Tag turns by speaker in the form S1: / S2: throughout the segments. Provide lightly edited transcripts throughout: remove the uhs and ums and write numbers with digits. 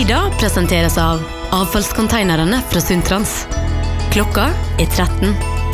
S1: Ida presenteres av avfallskonteinerne fra Sundtrans. Klokka 13.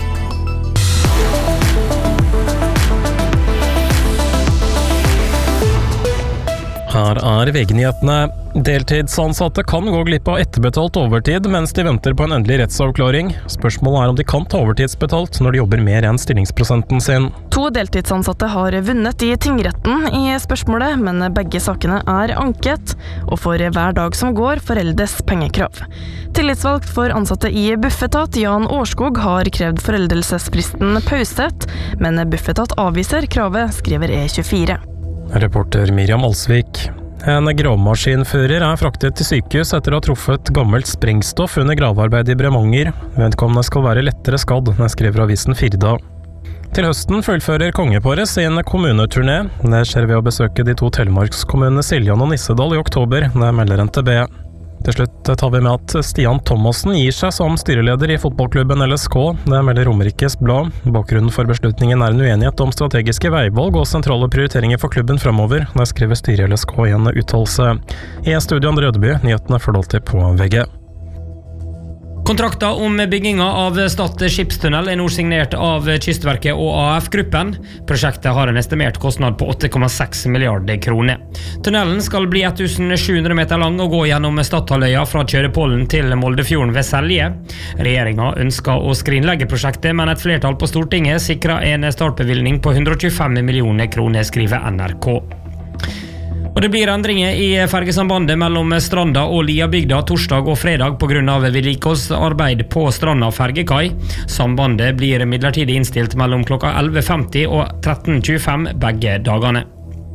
S2: Her VG-nyhetene. Deltidsansatte kan gå glipp av etterbetalt overtid mens de venter på en endelig rettsavklaring. Spørsmålet om de kan ta overtidsbetalt når de jobber mer enn stillingsprosenten sin.
S3: 2 deltidsansatte har vunnet i tingretten i spørsmålet, men begge sakene anket, og for hver dag som går foreldes pengekrav. Tillitsvalgt for ansatte i Bufetat, Jan Årskog, har krevd foreldelsesfristen pauset, men Bufetat avviser kravet, skriver E24.
S2: Reporter Miriam Alsvik. En gravemaskinfører fraktet til sykehus etter å ha truffet gammelt sprengstoff under gravearbeid i Bremanger. Vedkommende skal være lettere skadd, skriver avisen Firda. Til høsten fullfører kongeparet sin kommuneturné. Det skjer ved å besøke de 2 telemarkskommunene Siljan og Nissedal i oktober, det melder NTB. Til slutt tar vi med at Stian Thomassen gir seg som styreleder i fotballklubben LSK. Det melder Romerikes Blad. Bakgrunnen for beslutningen en uenighet om strategiske veivalg og sentrale prioriteringer for klubben fremover. Det skriver styret i LSK i en uttalelse. I studio Andre Ødeby, nyhetene får alltid på VG.
S4: Kontrakta om bygginga av Stad skipstunnel nå signert av Kystverket og AF-gruppen. Prosjektet har en estimert kostnad på 8,6 milliarder kroner. Tunnelen skal bli 1700 meter lang og gå gjennom Stadhalvøya fra Kjørepollen til Moldefjorden ved Selje. Regjeringa ønsker å skrinlegge prosjektet, men et flertall på Stortinget sikrer en startbevilgning på 125 millioner kroner, skriver NRK. Og det blir endringer i fergesambandet mellom Stranda og Liabygda torsdag og fredag på grunn av vedlikeholdsarbeid på Stranda fergekai. Sambandet blir midlertidig innstilt mellom klokka 11.50 og 13.25 begge dagene.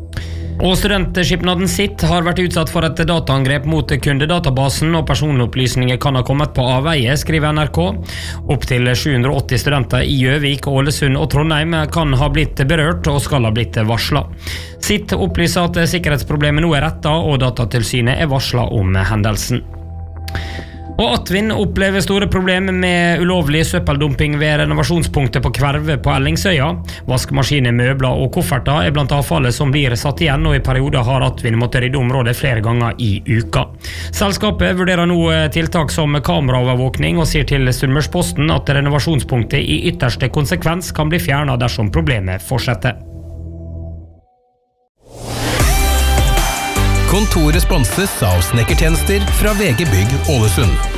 S4: Og studentskipnaden sitt har vært utsatt for et dataangrep mot kundedatabasen, og personopplysninger kan ha kommet på avveie, skriver NRK. Opp til 780 studenter i Gjøvik, Ålesund og Trondheim kan ha blitt berørt og skal ha blitt varslet. Sitt opplyser at sikkerhetsproblemet nå rettet, og Datatilsynet varslet om hendelsen. Og Atvin opplever store problemer med ulovlig søppeldumping ved renovasjonspunktet på Kverve på Ellingsøya. Vaskemaskiner, møbler og kofferter blant avfallet som blir satt igjen, og i perioder har Atvin måttet rydde området flere ganger i uka. Selskapet vurderer nå tiltak som kameraovervåkning og sier til Sunnmørsposten at renovasjonspunktet i ytterste konsekvens kan bli fjernet dersom problemet fortsetter.
S5: Kontoret sponses av snekkertjenester fra VG Bygg Ålesund.